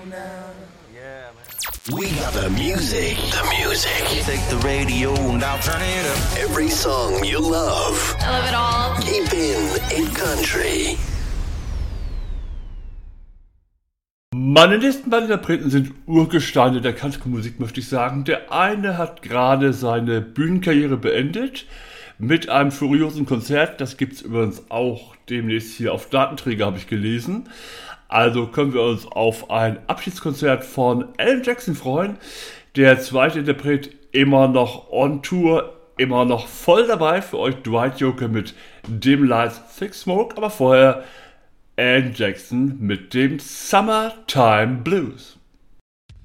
We got the music. Take the radio now, turn it up. Every song you love. I love it all. Keeping it country. Meine nächsten beiden Interpreten sind Urgesteine der Country-Musik, möchte ich sagen. Der eine hat gerade seine Bühnenkarriere beendet mit einem furiosen Konzert. Das gibt es übrigens auch demnächst hier auf Datenträger, habe ich gelesen. Also können wir uns auf ein Abschiedskonzert von Alan Jackson freuen. Der zweite Interpret immer noch on Tour, immer noch voll dabei. Für euch Dwight Yoakam mit Dim Lights, Thick Smoke. Aber vorher Alan Jackson mit dem Summertime Blues.